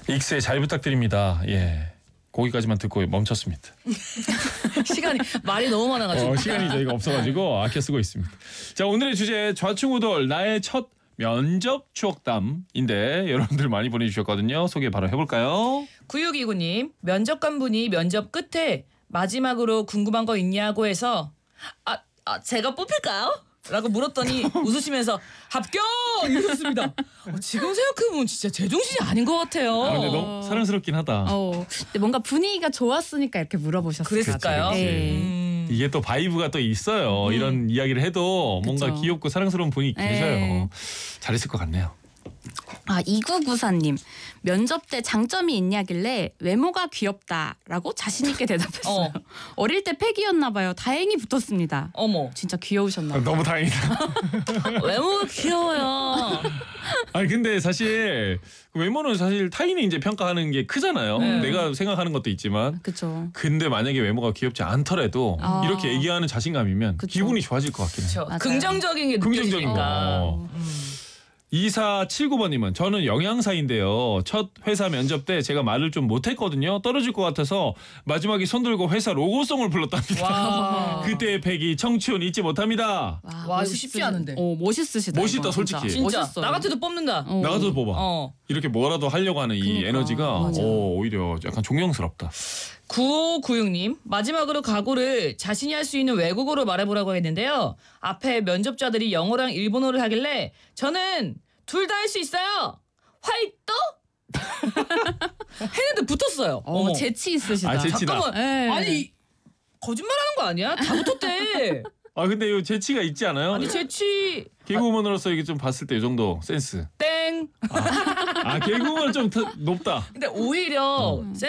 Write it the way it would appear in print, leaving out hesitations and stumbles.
익세 잘 부탁드립니다. 예. 거기까지만 듣고 멈췄습니다. 시간이 말이 너무 많아가지고. 시간이 저희가 없어가지고 아껴 쓰고 있습니다. 자, 오늘의 주제 좌충우돌 나의 첫 면접 추억담인데 여러분들 많이 보내주셨거든요. 소개 바로 해볼까요? 9629님 면접관분이 면접 끝에 마지막으로 궁금한 거 있냐고 해서 제가 뽑힐까요? 라고 물었더니 웃으시면서 합격! 이러셨습니다. 지금 생각해보면 진짜 제정신이 아닌 것 같아요. 근데 너무 사랑스럽긴 하다. 근데 뭔가 분위기가 좋았으니까 이렇게 물어보셨어요. 그랬을까요? 그치. 네. 이게 또 바이브가 또 있어요. 이런 이야기를 해도 뭔가 그쵸. 귀엽고 사랑스러운 분이 계셔요. 네. 잘했을 것 같네요. 2994님 면접 때 장점이 있냐길래 외모가 귀엽다라고 자신 있게 대답했어요. 어릴 때 패기였나 봐요. 다행히 붙었습니다. 어머. 진짜 귀여우셨나 봐요. 너무 다행이다. 외모가 귀여워요. 아니 근데 사실 외모는 사실 타인이 이제 평가하는 게 크잖아요. 네. 내가 생각하는 것도 있지만. 그렇죠. 근데 만약에 외모가 귀엽지 않더라도 이렇게 얘기하는 자신감이면 그쵸. 기분이 좋아질 것 같긴 해요. 그렇죠. 맞아요. 긍정적인 게 긍정적인 느껴지니까. 거. 2479번님은 저는 영양사인데요. 첫 회사 면접 때 제가 말을 좀 못했거든요. 떨어질 것 같아서 마지막에 손 들고 회사 로고송을 불렀답니다. 와. 그때의 패기 청춘 잊지 못합니다. 와, 이거 쉽지 않은데. 멋있으시다. 멋있다, 이거 솔직히. 진짜 멋있어요. 나 같아도 뽑는다. 나가서 뽑아. 이렇게 뭐라도 하려고 하는 이 그러니까, 에너지가 맞아. 오히려 약간 존경스럽다. 9596님 마지막으로 각오를 자신이 할 수 있는 외국어로 말해보라고 했는데요. 앞에 면접자들이 영어랑 일본어를 하길래 저는 둘 다 할 수 있어요. 화이토? 했는데 붙었어요. 어머. 재치 있으시다. 아, 재치다. 잠깐만. 네. 아니 거짓말하는 거 아니야? 다 붙었대. 근데 이 재치가 있지 않아요? 아니 재치 개그우먼으로서 이게 좀 봤을 때 이 정도 센스. 땡. 개그우먼은 좀 높다. 근데 오히려